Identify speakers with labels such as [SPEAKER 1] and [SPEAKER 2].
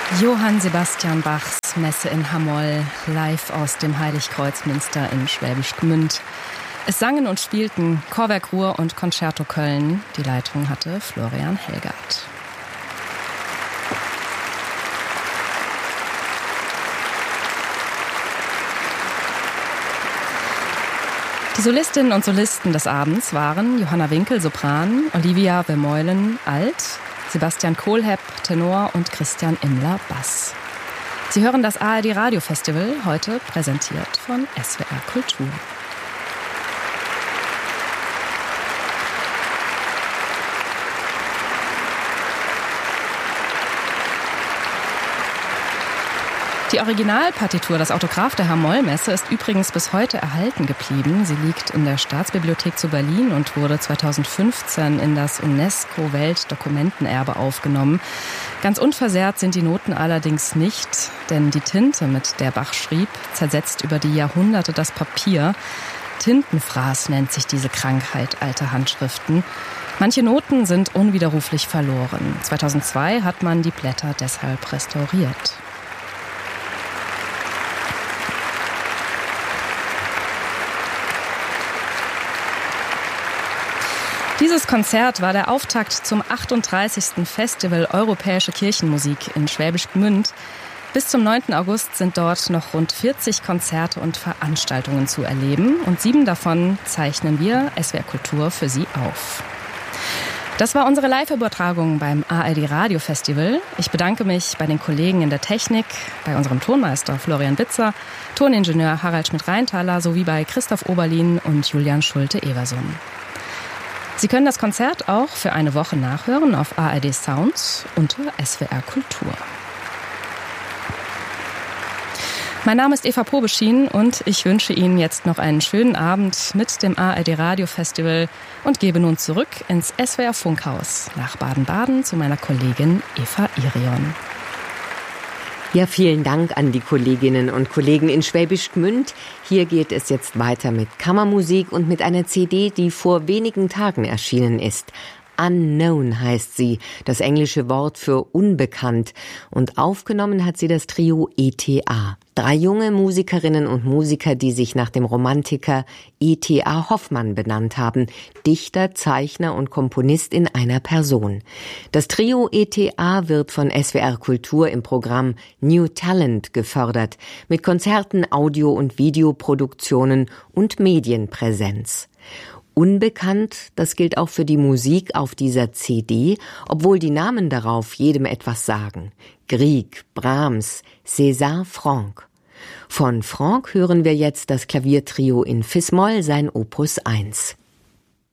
[SPEAKER 1] Johann Sebastian Bachs Messe in Hamoll, live aus dem Heiligkreuzmünster in Schwäbisch Gmünd. Es sangen und spielten Chorwerk Ruhr und Concerto Köln. Die Leitung hatte Florian Helgert. Die Solistinnen und Solisten des Abends waren Johanna Winkel, Sopran, Olivia Vermeulen, Alt, Sebastian Kohlhepp, Tenor und Christian Immler, Bass. Sie hören das ARD Radio Festival, heute präsentiert von SWR Kultur. Die Originalpartitur, das Autograph der Hamoll-Messe, ist übrigens bis heute erhalten geblieben. Sie liegt in der Staatsbibliothek zu Berlin und wurde 2015 in das UNESCO-Weltdokumentenerbe aufgenommen. Ganz unversehrt sind die Noten allerdings nicht, denn die Tinte, mit der Bach schrieb, zersetzt über die Jahrhunderte das Papier. Tintenfraß nennt sich diese Krankheit alter Handschriften. Manche Noten sind unwiderruflich verloren. 2002 hat man die Blätter deshalb restauriert. Dieses Konzert war der Auftakt zum 38. Festival Europäische Kirchenmusik in Schwäbisch Gmünd. Bis zum 9. August sind dort noch rund 40 Konzerte und Veranstaltungen zu erleben und 7 davon zeichnen wir, SWR Kultur, für Sie auf. Das war unsere Live-Übertragung beim ARD Radio Festival. Ich bedanke mich bei den Kollegen in der Technik, bei unserem Tonmeister Florian Bitzer, Toningenieur Harald Schmidt-Reintaler sowie bei Christoph Oberlin und Julian Schulte-Eversum. Sie können das Konzert auch für eine Woche nachhören auf ARD Sounds unter SWR Kultur. Mein Name ist Eva Probeschien und ich wünsche Ihnen jetzt noch einen schönen Abend mit dem ARD Radio Festival und gebe nun zurück ins SWR Funkhaus nach Baden-Baden zu meiner Kollegin Eva Irion.
[SPEAKER 2] Ja, vielen Dank an die Kolleginnen und Kollegen in Schwäbisch Gmünd. Hier geht es jetzt weiter mit Kammermusik und mit einer CD, die vor wenigen Tagen erschienen ist. Unknown heißt sie, das englische Wort für unbekannt. Und aufgenommen hat sie das Trio E.T.A. 3 junge Musikerinnen und Musiker, die sich nach dem Romantiker E.T.A. Hoffmann benannt haben. Dichter, Zeichner und Komponist in einer Person. Das Trio E.T.A. wird von SWR Kultur im Programm New Talent gefördert. Mit Konzerten, Audio- und Videoproduktionen und Medienpräsenz. Unbekannt, das gilt auch für die Musik auf dieser CD, obwohl die Namen darauf jedem etwas sagen. Grieg, Brahms, César Franck. Von Franck hören wir jetzt das Klaviertrio in Fis-Moll, sein Opus 1.